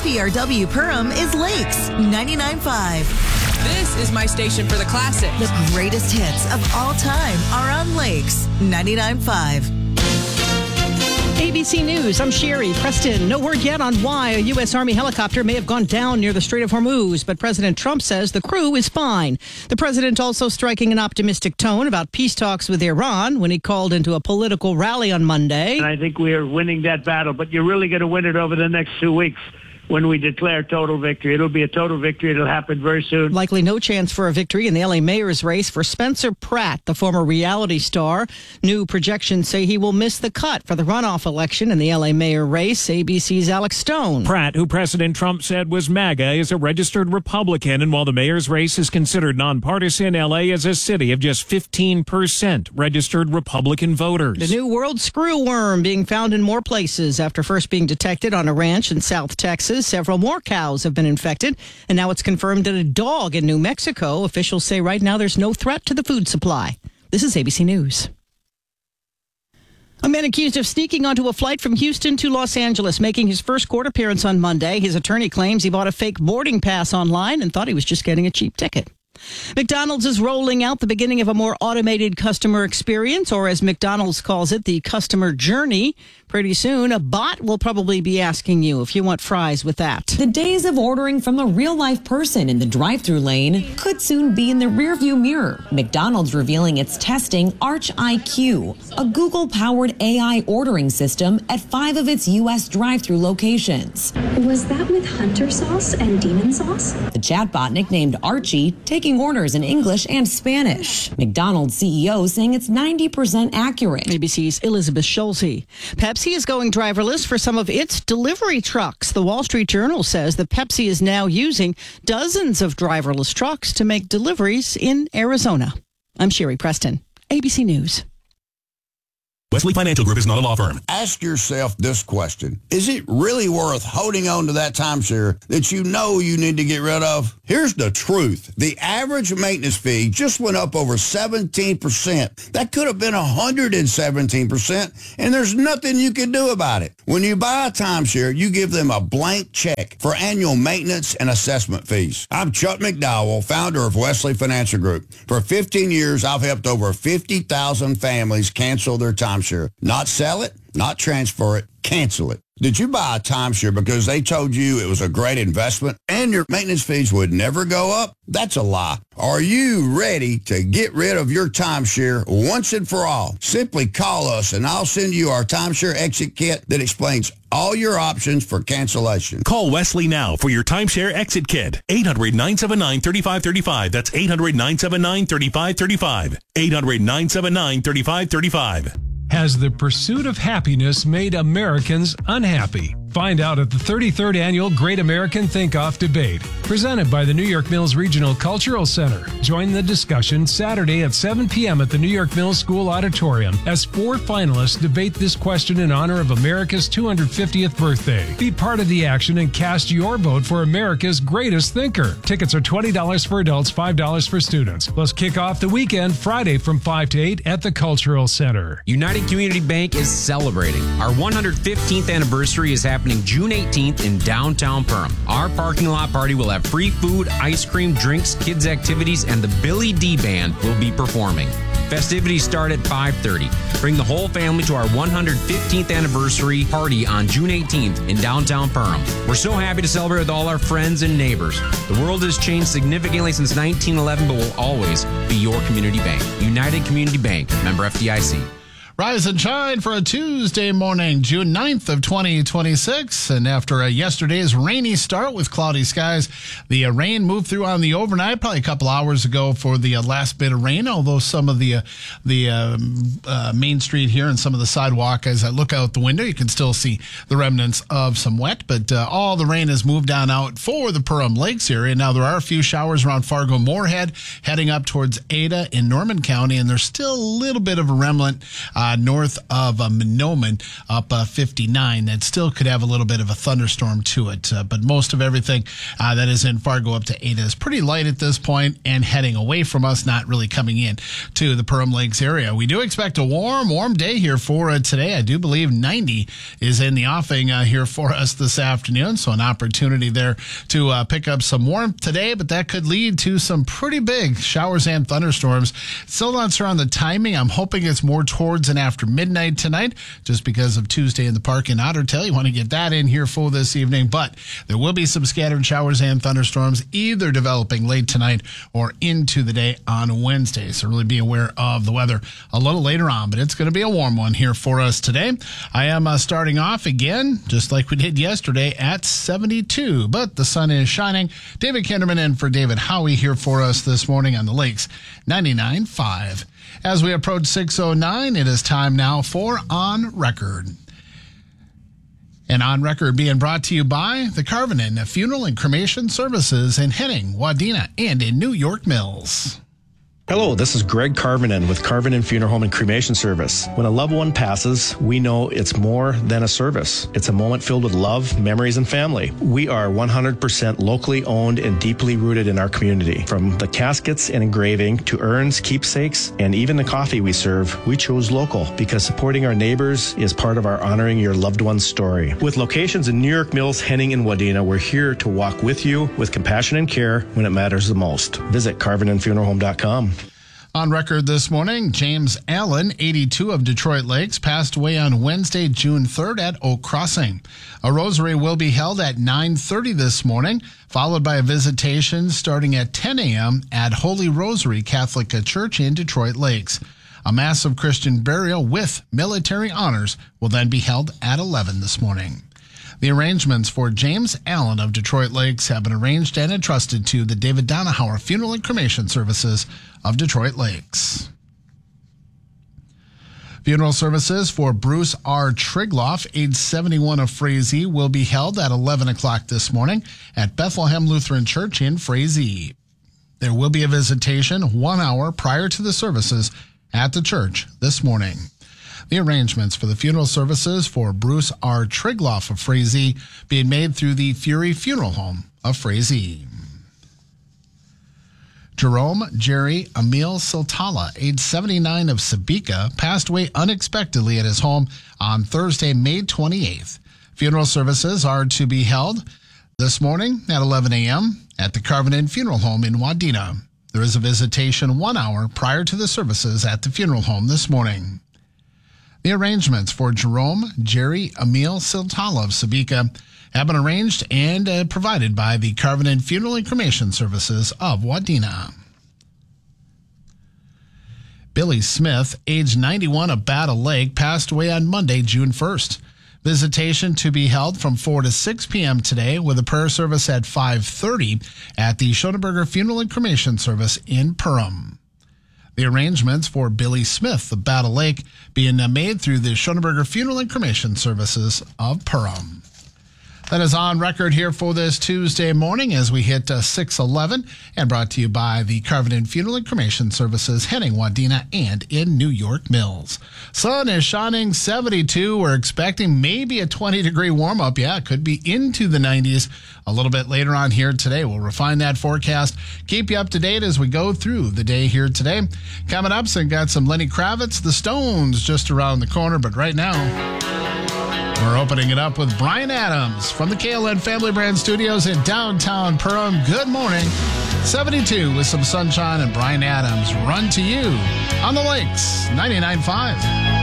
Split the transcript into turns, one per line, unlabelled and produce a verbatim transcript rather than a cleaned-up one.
K P R W Perham is Lakes ninety-nine point five.
This is my station for the classics.
The greatest hits of all time are on Lakes ninety-nine point five.
A B C News, I'm Sherry Preston. No word yet on why a U S. Army helicopter may have gone down near the Strait of Hormuz, but President Trump says the crew is fine. The president also striking an optimistic tone about peace talks with Iran when he called into a political rally on Monday.
And I think we are winning that battle, but you're really going to win it over the next two weeks. When we declare total victory. It'll be a total victory. It'll happen very soon.
Likely no chance for a victory in the L A mayor's race for Spencer Pratt, the former reality star. New projections say he will miss the cut for the runoff election in the L A mayor race. A B C's Alex Stone.
Pratt, who President Trump said was MAGA, is a registered Republican, and while the mayor's race is considered nonpartisan, L A is a city of just fifteen percent registered Republican voters.
The new world screw worm being found in more places after first being detected on a ranch in South Texas. Several more cows have been infected, and now it's confirmed that a dog in New Mexico. Officials say right now there's no threat to the food supply. This is A B C News. A man accused of sneaking onto a flight from Houston to Los Angeles, making his first court appearance on Monday. His attorney claims he bought a fake boarding pass online and thought he was just getting a cheap ticket. McDonald's is rolling out the beginning of a more automated customer experience, or as McDonald's calls it, the customer journey. Pretty soon, a bot will probably be asking you if you want fries with that.
The days of ordering from a real-life person in the drive-thru lane could soon be in the rearview mirror. McDonald's revealing it's testing Arch I Q, a Google-powered A I ordering system at five of its U S drive-thru locations.
Was that with hunter sauce and demon sauce?
The chatbot, nicknamed Archie, taking orders in English and Spanish. McDonald's C E O saying it's ninety percent accurate.
A B C's Elizabeth Schulze. Pepsi is going driverless for some of its delivery trucks. The Wall Street Journal says that Pepsi is now using dozens of driverless trucks to make deliveries in Arizona. I'm Sherry Preston, A B C News.
Wesley Financial Group is not a law firm.
Ask yourself this question. Is it really worth holding on to that timeshare that you know you need to get rid of? Here's the truth. The average maintenance fee just went up over seventeen percent. That could have been one hundred seventeen percent, and there's nothing you can do about it. When you buy a timeshare, you give them a blank check for annual maintenance and assessment fees. I'm Chuck McDowell, founder of Wesley Financial Group. For fifteen years, I've helped over fifty thousand families cancel their timeshare. Not sell it, not transfer it, cancel it. Did you buy a timeshare because they told you it was a great investment and your maintenance fees would never go up? That's a lie. Are you ready to get rid of your timeshare once and for all? Simply call us and I'll send you our timeshare exit kit that explains all your options for cancellation.
Call Wesley now for your timeshare exit kit. eight hundred, nine seven nine, three five three five. That's eight hundred, nine seven nine, three five three five. eight hundred, nine seven nine, three five three five.
Has the pursuit of happiness made Americans unhappy? Find out at the thirty-third Annual Great American Think-Off Debate, presented by the New York Mills Regional Cultural Center. Join the discussion Saturday at seven p.m. at the New York Mills School Auditorium as four finalists debate this question in honor of America's two hundred fiftieth birthday. Be part of the action and cast your vote for America's greatest thinker. Tickets are twenty dollars for adults, five dollars for students. Plus, kick off the weekend Friday from five to eight at the Cultural Center.
United Community Bank is celebrating. Our one hundred fifteenth anniversary is happening June eighteenth in downtown Perham. Our parking lot party will have free food, ice cream, drinks, kids' activities, and the Billy D Band will be performing. Festivities start at five thirty. Bring the whole family to our one hundred fifteenth anniversary party on June eighteenth in downtown Perham. We're so happy to celebrate with all our friends and neighbors. The world has changed significantly since nineteen eleven, but will always be your community bank. United Community Bank, member F D I C.
Rise and shine for a Tuesday morning, June ninth of twenty twenty-six. And after uh, yesterday's rainy start with cloudy skies, the uh, rain moved through on the overnight, probably a couple hours ago for the uh, last bit of rain, although some of the uh, the um, uh, main street here and some of the sidewalk, as I look out the window, you can still see the remnants of some wet. But uh, all the rain has moved on out for the Perham Lakes area. Now, there are a few showers around Fargo-Moorhead, heading up towards Ada in Norman County, and there's still a little bit of a remnant uh, uh, north of uh, Monoman up uh, fifty-nine. That still could have a little bit of a thunderstorm to it. Uh, but most of everything uh, that is in Fargo up to Ada is pretty light at this point and heading away from us, not really coming in to the Perham Lakes area. We do expect a warm, warm day here for uh, today. I do believe ninety is in the offing uh, here for us this afternoon. So an opportunity there to uh, pick up some warmth today, but that could lead to some pretty big showers and thunderstorms. Still not sure on the timing. I'm hoping it's more towards and after midnight tonight, just because of Tuesday in the Park in Otter Tail. You want to get that in here full this evening, but there will be some scattered showers and thunderstorms either developing late tonight or into the day on Wednesday. So really be aware of the weather a little later on, but it's going to be a warm one here for us today. I am uh, starting off again, just like we did yesterday, at seventy-two, but the sun is shining. David Kinderman in for David Howie here for us this morning on the Lakes ninety-nine point five. As we approach six oh nine, it is time now for On Record. And On Record being brought to you by the Carvenin Funeral and Cremation Services in Henning, Wadena, and in New York Mills.
Hello, this is Greg Carvenin with Carvenin Funeral Home and Cremation Service. When a loved one passes, we know it's more than a service. It's a moment filled with love, memories, and family. We are one hundred percent locally owned and deeply rooted in our community. From the caskets and engraving to urns, keepsakes, and even the coffee we serve, we chose local because supporting our neighbors is part of our honoring your loved one's story. With locations in New York Mills, Henning, and Wadena, we're here to walk with you with compassion and care when it matters the most. Visit carvenin funeral home dot com.
On record this morning, James Allen, eighty-two, of Detroit Lakes, passed away on Wednesday, June third at Oak Crossing. A rosary will be held at nine thirty this morning, followed by a visitation starting at ten a.m. at Holy Rosary Catholic Church in Detroit Lakes. A mass of Christian burial with military honors will then be held at eleven this morning. The arrangements for James Allen of Detroit Lakes have been arranged and entrusted to the David Donahauer Funeral and Cremation Services of Detroit Lakes. Funeral services for Bruce R. Trigloff, age seventy-one, of Frazee, will be held at eleven o'clock this morning at Bethlehem Lutheran Church in Frazee. There will be a visitation one hour prior to the services at the church this morning. The arrangements for the funeral services for Bruce R. Trigloff of Frazee being made through the Fury Funeral Home of Frazee. Jerome Jerry Emil Siltala, age seventy-nine, of Sabika, passed away unexpectedly at his home on Thursday, May twenty-eighth. Funeral services are to be held this morning at eleven a.m. at the Carvenin Funeral Home in Wadena. There is a visitation one hour prior to the services at the funeral home this morning. The arrangements for Jerome Jerry Emil Siltala of Sabika have been arranged and uh, provided by the Carvenin Funeral and Cremation Services of Wadena. Billy Smith, age ninety-one, of Battle Lake, passed away on Monday, June first. Visitation to be held from four to six p.m. today, with a prayer service at five thirty at the Schoenberger Funeral and Cremation Service in Perham. The arrangements for Billy Smith of Battle Lake being made through the Schoenberger Funeral and Cremation Services of Perham. That is On Record here for this Tuesday morning as we hit uh, six eleven, and brought to you by the Carvenin Funeral and Cremation Services, Henning, Wadena, and in New York Mills. Sun is shining, seventy-two. We're expecting maybe a twenty degree warm up. Yeah, it could be into the nineties a little bit later on here today. We'll refine that forecast, keep you up to date as we go through the day here today. Coming up, so got some Lenny Kravitz, the Stones, just around the corner, but right now, we're opening it up with Bryan Adams from the K L N Family Brand Studios in downtown Perham. Good morning. seventy-two with some sunshine and Bryan Adams, Run to You on the Lakes ninety-nine point five.